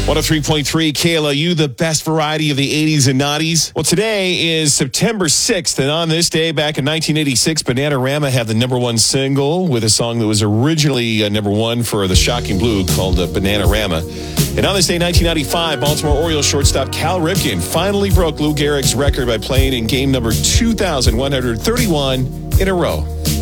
103.3 KLOU, the best variety of the 80s and 90s. Well, today is September 6th, and on this day, back in 1986, Bananarama had the number one single with a song that was originally number one for the Shocking Blue called Bananarama. And on this day, 1995, Baltimore Orioles shortstop Cal Ripken finally broke Lou Gehrig's record by playing in game number 2,131 in a row.